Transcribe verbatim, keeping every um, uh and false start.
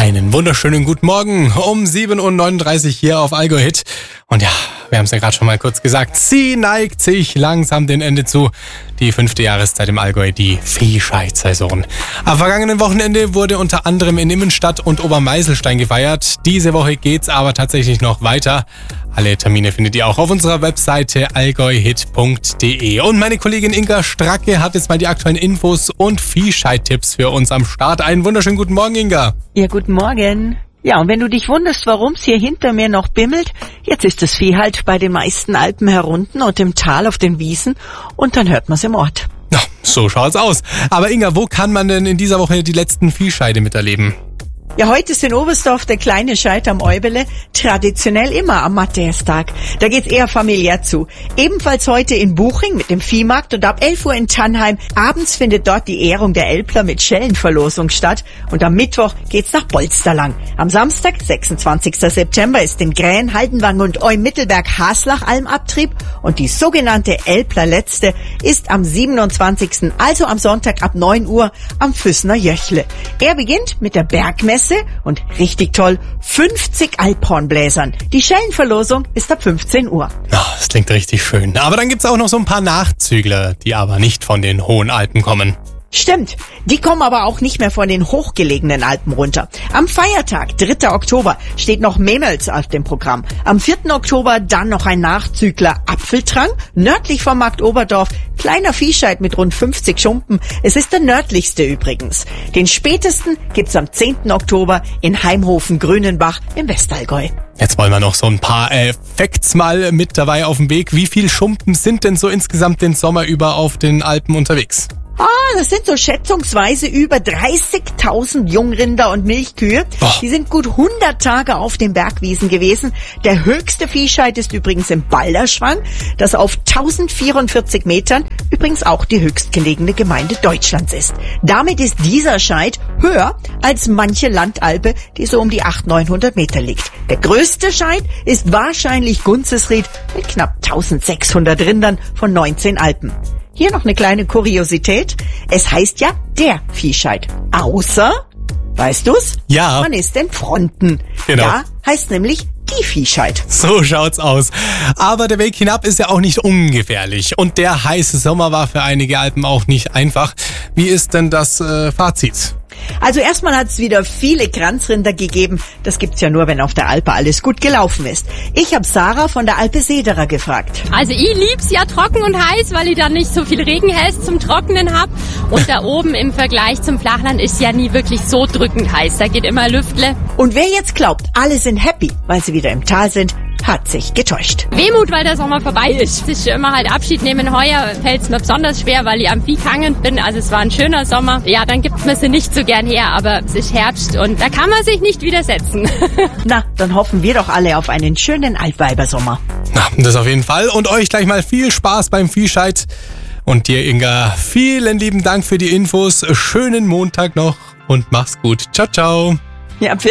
Einen wunderschönen guten Morgen um sieben Uhr neununddreißig hier auf Allgäu Hit. Und ja, wir haben es ja gerade schon mal kurz gesagt, sie neigt sich langsam dem Ende zu. Die fünfte Jahreszeit im Allgäu, die Viehscheid-Saison. Am vergangenen Wochenende wurde unter anderem in Immenstadt und Obermeiselstein gefeiert. Diese Woche geht's aber tatsächlich noch weiter. Alle Termine findet ihr auch auf unserer Webseite allgäuhit punkt de. Und meine Kollegin Inga Stracke hat jetzt mal die aktuellen Infos und Viehscheid-Tipps für uns am Start. Einen wunderschönen guten Morgen, Inga. Ja, guten Morgen. Ja, und wenn du dich wunderst, warum's hier hinter mir noch bimmelt, jetzt ist das Vieh halt bei den meisten Alpen herunten und im Tal auf den Wiesen und dann hört man's im Ort. Ja, so schaut's aus. Aber Inga, wo kann man denn in dieser Woche die letzten Viehscheide miterleben? Ja, heute ist in Oberstdorf der kleine Scheit am Eubele, traditionell immer am Matthäustag. Da geht's eher familiär zu. Ebenfalls heute in Buching mit dem Viehmarkt und ab elf Uhr in Tannheim. Abends findet dort die Ehrung der Älpler mit Schellenverlosung statt. Und am Mittwoch geht's nach Bolsterlang. Am Samstag, sechsundzwanzigsten September, ist in Grähen, Haldenwang und Eumittelberg Haslach Almabtrieb. Und die sogenannte Älplerletzte ist am siebenundzwanzigsten, also am Sonntag ab neun Uhr am Füßner Jöchle. Er beginnt mit der Bergmesse und richtig toll, fünfzig Alphornbläsern. Die Schellenverlosung ist ab fünfzehn Uhr. Ja, das klingt richtig schön. Aber dann gibt's auch noch so ein paar Nachzügler, die aber nicht von den hohen Alpen kommen. Stimmt, die kommen aber auch nicht mehr von den hochgelegenen Alpen runter. Am Feiertag, dritter Oktober, steht noch Memels auf dem Programm. Am vierten Oktober dann noch ein Nachzügler Apfeltrang, nördlich vom Markt Oberdorf. Kleiner Viehscheid mit rund fünfzig Schumpen. Es ist der nördlichste übrigens. Den spätesten gibt's am zehnten Oktober in Heimhofen-Grünenbach im Westallgäu. Jetzt wollen wir noch so ein paar äh, Facts mal mit dabei auf dem Weg. Wie viel Schumpen sind denn so insgesamt den Sommer über auf den Alpen unterwegs? Ah, das sind so schätzungsweise über dreißigtausend Jungrinder und Milchkühe. Oh. Die sind gut hundert Tage auf den Bergwiesen gewesen. Der höchste Viehscheid ist übrigens im Balderschwang, das auf tausendvierundvierzig Metern übrigens auch die höchstgelegene Gemeinde Deutschlands ist. Damit ist dieser Scheid höher als manche Landalpe, die so um die achthundert, neunhundert Meter liegt. Der größte Scheid ist wahrscheinlich Gunzesried mit knapp eintausendsechshundert Rindern von neunzehn Alpen. Hier noch eine kleine Kuriosität. Es heißt ja der Viehscheid. Außer, weißt du's? Ja. Man ist in Fronten. Genau. Da heißt nämlich die Viehscheid. So schaut's aus. Aber der Weg hinab ist ja auch nicht ungefährlich. Und der heiße Sommer war für einige Alpen auch nicht einfach. Wie ist denn das äh, Fazit? Also erstmal hat es wieder viele Kranzrinder gegeben. Das gibt's ja nur, wenn auf der Alpe alles gut gelaufen ist. Ich habe Sarah von der Alpe Sederer gefragt. Also ich lieb's ja trocken und heiß, weil ich dann nicht so viel Regenhälse zum Trocknen hab. Und da oben im Vergleich zum Flachland ist ja nie wirklich so drückend heiß. Da geht immer Lüftle. Und wer jetzt glaubt, alle sind happy, weil sie wieder im Tal sind, hat sich getäuscht. Wehmut, weil der Sommer vorbei ist. Es ist immer halt Abschied nehmen. Heuer fällt's mir besonders schwer, weil ich am Vieh gehangen bin. Also es war ein schöner Sommer. Ja, dann gibt man sie nicht so gern her, aber es ist Herbst und da kann man sich nicht widersetzen. Na, dann hoffen wir doch alle auf einen schönen Altweibersommer. Na, das auf jeden Fall. Und euch gleich mal viel Spaß beim Viehscheid. Und dir, Inga, vielen lieben Dank für die Infos. Schönen Montag noch und mach's gut. Ciao, ciao. Ja,